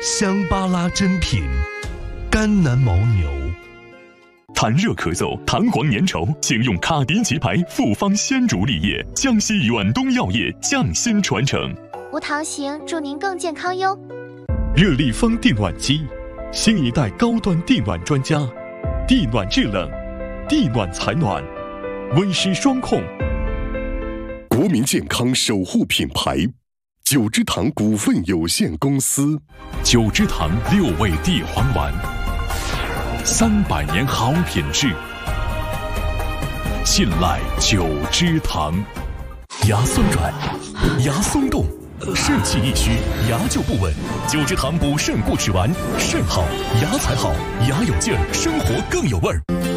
香巴拉珍品，甘南牦牛。 痰热咳嗽、痰黄粘稠，请用卡迪奇牌复方鲜竹沥液，江西远东药业匠心传承。 无糖型，祝您更健康哟。 热力风地暖机，新一代高端地暖专家，地暖制冷，地暖采暖，温湿双控。 国民健康守护品牌，九芝堂股份有限公司。 九芝堂6味地黄丸，300年好品质，信赖九芝堂。牙酸软，牙松动，肾气一虚，牙就不稳。九芝堂补肾固齿丸，肾好牙才好，牙有劲儿，生活更有味儿。